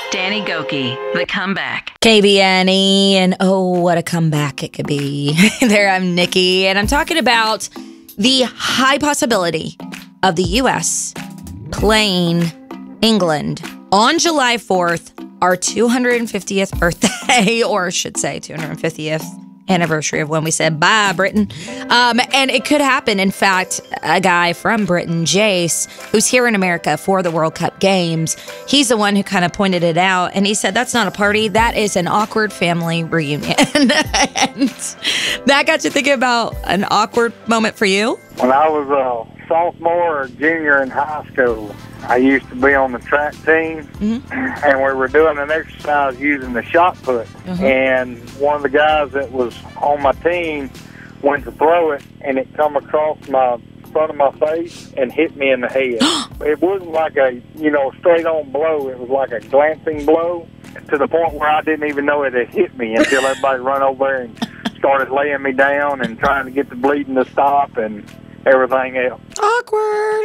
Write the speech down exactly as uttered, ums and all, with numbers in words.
Danny Gokey, The Comeback. K B N E, and oh, what a comeback it could be. There, I'm Nikki, and I'm talking about the high possibility of the U S playing England on July fourth, our two hundred fiftieth birthday, or I should say two hundred fiftieth anniversary of when we said bye, Britain. Um, and it could happen. In fact, a guy from Britain, Jace, who's here in America for the World Cup games, he's the one who kind of pointed it out. And he said, that's not a party. That is an awkward family reunion. And that got you thinking about an awkward moment for you? When I was a sophomore or junior in high school, I used to be on the track team, mm-hmm. and we were doing an exercise using the shot put. Mm-hmm. And one of the guys that was on my team went to throw it, and it come across my front of my face and hit me in the head. It wasn't like a, you know, straight-on blow. It was like a glancing blow to the point where I didn't even know it had hit me until everybody run over there and started laying me down and trying to get the bleeding to stop and everything else. Awkward.